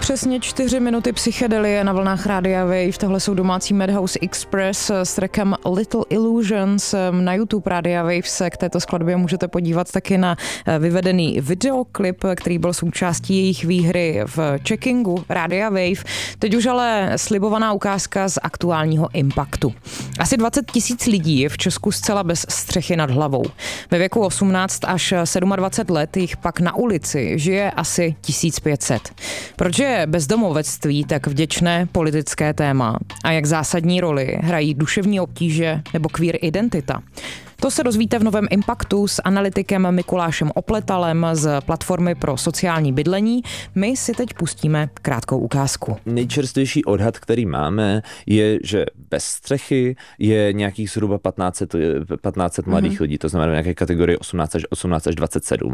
Přesně 4 minuty psychedelie na vlnách Rádia Wave. Tohle jsou domácí Madhouse Express s trackem Little Illusions. Na YouTube Rádia Wave se k této skladbě můžete podívat taky na vyvedený videoklip, který byl součástí jejich výhry v checkingu Rádia Wave. Teď už ale slibovaná ukázka z aktuálního Impactu. Asi 20 000 lidí je v Česku zcela bez střechy nad hlavou. Ve věku 18 až 27 let jich pak na ulici žije asi 1500. Proč je bezdomovectví tak vděčné politické téma a jak zásadní roli hrají duševní obtíže nebo queer identita? To se dozvíte v novém Impactu s analytikem Mikulášem Opletalem z platformy pro sociální bydlení. My si teď pustíme krátkou ukázku. Nejčerstvější odhad, který máme, je, že bez střechy je nějakých zhruba 1500 mladých lidí, to znamená nějaké kategorie 18 až 27.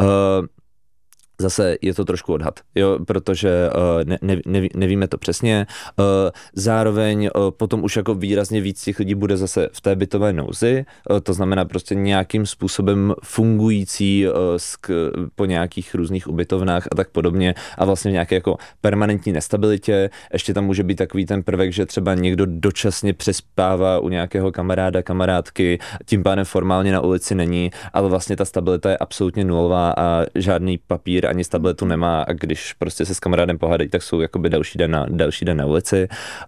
Zase je to trošku odhad, jo, protože nevíme to přesně. Zároveň potom už jako výrazně víc těch lidí bude zase v té bytové nouzi, to znamená prostě nějakým způsobem fungující po nějakých různých ubytovnách a tak podobně a vlastně v nějaké jako permanentní nestabilitě. Ještě tam může být takový ten prvek, že třeba někdo dočasně přespává u nějakého kamaráda, kamarádky, tím pádem formálně na ulici není, ale vlastně ta stabilita je absolutně nulová a žádný papír ani stabilitu nemá a když prostě se s kamarádem pohádají, tak jsou jakoby další den na ulici.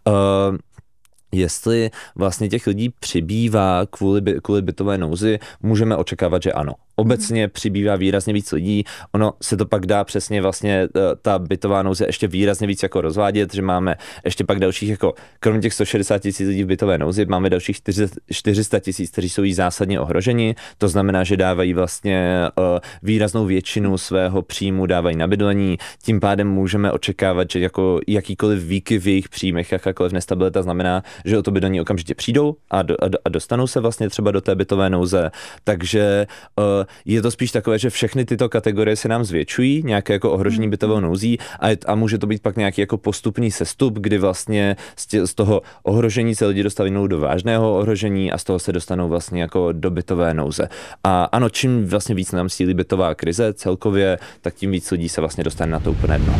Jestli vlastně těch lidí přibývá kvůli bytové nouzi, můžeme očekávat, že ano. Obecně přibývá výrazně víc lidí, ono se to pak dá přesně vlastně ta bytová nouze ještě výrazně víc jako rozvádět, že máme ještě pak dalších jako, kromě těch 160 000 lidí v bytové nouzi, máme dalších 400 000, kteří jsou jí zásadně ohroženi, to znamená, že dávají vlastně výraznou většinu svého příjmu dávají na bydlení, tím pádem můžeme očekávat, že jako jakýkoliv výkyv v jejich příjmech, jakákoliv nestabilita znamená, že o to bydlení okamžitě přijdou a dostanou se vlastně třeba do té bytové nouze, takže je to spíš takové, že všechny tyto kategorie se nám zvětšují, nějaké jako ohrožení bytovou nouzí a může to být pak nějaký jako postupný sestup, kdy vlastně z toho ohrožení se lidi dostanou do vážného ohrožení a z toho se dostanou vlastně jako do bytové nouze. A ano, čím vlastně víc nám sílí bytová krize celkově, tak tím víc lidí se vlastně dostane na to úplné dno.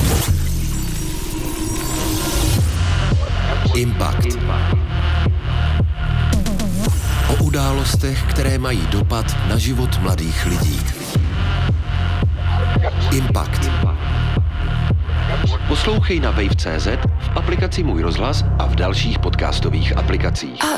Impact. O událostech, které mají dopad na život mladých lidí. Impact. Poslouchej na wave.cz, v aplikaci Můj rozhlas a v dalších podcastových aplikacích.